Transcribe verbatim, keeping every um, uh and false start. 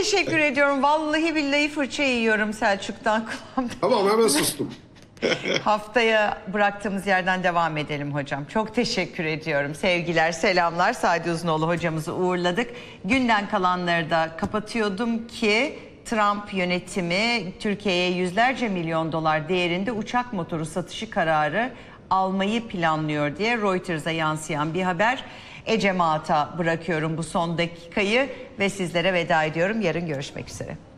teşekkür ediyorum. Vallahi billahi fırça yiyorum Selçuk'tan. Tamam, hemen sustum. Haftaya bıraktığımız yerden devam edelim hocam. Çok teşekkür ediyorum. Sevgiler, selamlar. Sadi Uzunoğlu hocamızı uğurladık. Günden kalanları da kapatıyordum ki Trump yönetimi Türkiye'ye yüzlerce milyon dolar değerinde uçak motoru satışı kararı almayı planlıyor diye Reuters'a yansıyan bir haber. Ece Maat'a bırakıyorum bu son dakikayı ve sizlere veda ediyorum. Yarın görüşmek üzere.